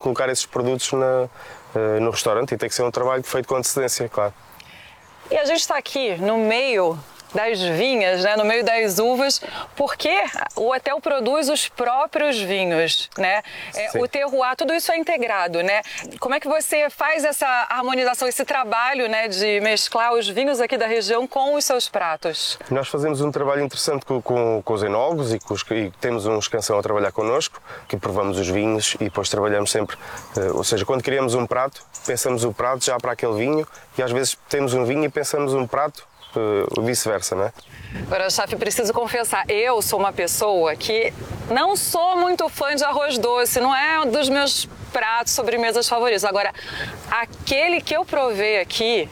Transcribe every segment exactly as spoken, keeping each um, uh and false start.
colocar esses produtos na, uh, no restaurante e tem que ser um trabalho feito com antecedência, claro. E a gente está aqui no meio das vinhas, né, no meio das uvas, porque o hotel produz os próprios vinhos, né? É, o terroir, tudo isso é integrado, né? Como é que você faz essa harmonização, esse trabalho, né, de mesclar os vinhos aqui da região com os seus pratos? Nós fazemos um trabalho interessante com, com, com os enólogos e, com os, e temos um escansão a trabalhar connosco, que provamos os vinhos e depois trabalhamos sempre, ou seja, quando criamos um prato, pensamos o prato já para aquele vinho e às vezes temos um vinho e pensamos um prato Uh, vice-versa, né? Agora, chefe, preciso confessar, eu sou uma pessoa que não sou muito fã de arroz doce, não é um dos meus pratos, sobremesas favoritos. Agora, aquele que eu provei aqui,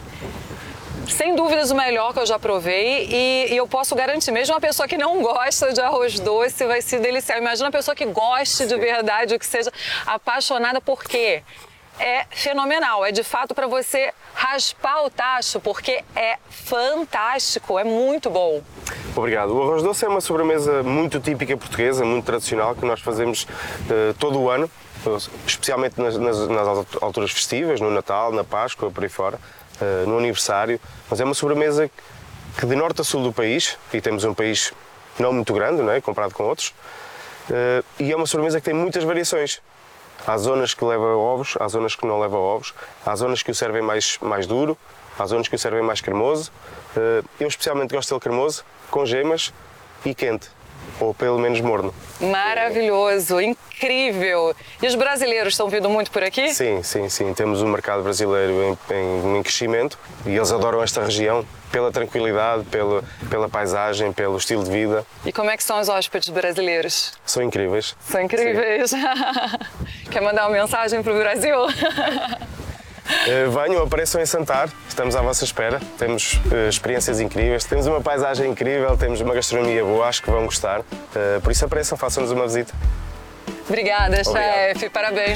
sem dúvidas o melhor que eu já provei e, e eu posso garantir, mesmo uma pessoa que não gosta de arroz doce vai se deliciar. Imagina uma pessoa que goste de verdade, que seja apaixonada, por quê? É fenomenal, é de fato para você raspar o tacho, porque é fantástico, é muito bom. Obrigado. O arroz doce é uma sobremesa muito típica portuguesa, muito tradicional, que nós fazemos uh, todo o ano, especialmente nas, nas, nas alturas festivas, no Natal, na Páscoa, por aí fora, uh, no aniversário. Mas é uma sobremesa que de norte a sul do país, e temos um país não muito grande, não é, comparado com outros, uh, e é uma sobremesa que tem muitas variações. Há zonas que levam ovos, há zonas que não levam ovos, há zonas que o servem mais, mais duro, há zonas que o servem mais cremoso. Eu especialmente gosto dele cremoso, com gemas e quente, ou pelo menos morno. Maravilhoso, incrível! E os brasileiros estão vindo muito por aqui? Sim, sim, sim. Temos um mercado brasileiro em, em, em crescimento e eles adoram esta região pela tranquilidade, pela, pela paisagem, pelo estilo de vida. E como é que são os hóspedes brasileiros? São incríveis. São incríveis. Quer mandar uma mensagem para o Brasil? Uh, venham, apareçam em Santar, estamos à vossa espera, temos uh, experiências incríveis, temos uma paisagem incrível, temos uma gastronomia boa, acho que vão gostar, uh, por isso apareçam, façam-nos uma visita. Obrigada, chefe, parabéns.